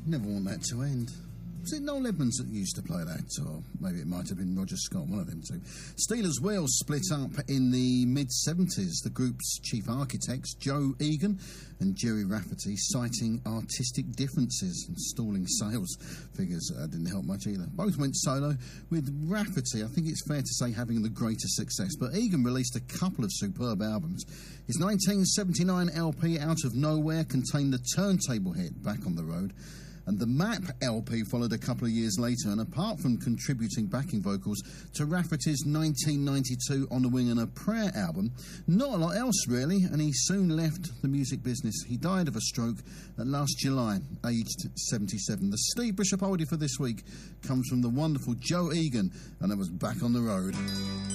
Never want that to end. Was it Noel Edmonds that used to play that? Or maybe it might have been Roger Scott, one of them two. Steelers Wheels split up in the mid-70s. The group's chief architects, Joe Egan and Jerry Rafferty, citing artistic differences and stalling sales figures. Didn't help much either. Both went solo, with Rafferty, I think it's fair to say, having the greater success. But Egan released a couple of superb albums. His 1979 LP, Out of Nowhere, contained the turntable hit Back on the Road. And the Map LP followed a couple of years later, and apart from contributing backing vocals to Rafferty's 1992 On the Wing and a Prayer album, not a lot else really, and he soon left the music business. He died of a stroke last July, aged 77. The Steve Bishop oldie for this week comes from the wonderful Joe Egan, and it was Back on the Road.